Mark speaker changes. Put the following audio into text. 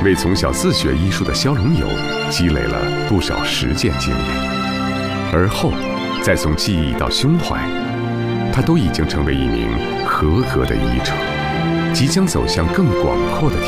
Speaker 1: 为从小自学医术的肖龙友积累了不少实践经验，而后再从记忆到胸怀，他都已经成为一名合格的医者，即将走向更广阔的